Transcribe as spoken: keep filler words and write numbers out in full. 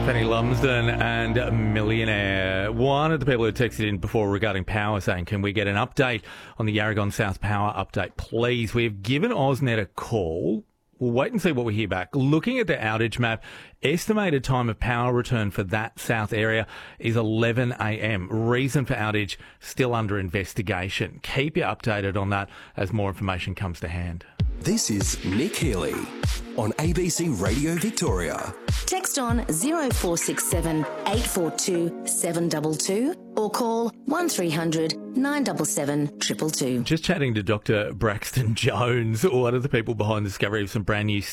Penny Lumsden and Millionaire. One of the people who texted in before regarding power saying, can we get an update on the Yarragon South Power update, please? We have given AusNet a call. We'll wait and see what we hear back. Looking at the outage map, estimated time of power return for that south area is eleven a m. Reason for outage still under investigation. Keep you updated on that as more information comes to hand. This is Nick Healy on A B C Radio Victoria. Text on zero four six seven eight four two seven two two or call one three hundred nine seven seven two two two. Just chatting to Doctor Braxton Jones, one of the people behind the discovery of some brand new